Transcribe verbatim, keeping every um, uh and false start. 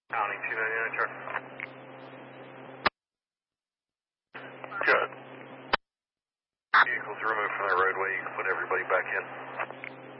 County two ninety-nine, turn. Good. Vehicles removed from the roadway. You can put everybody back in.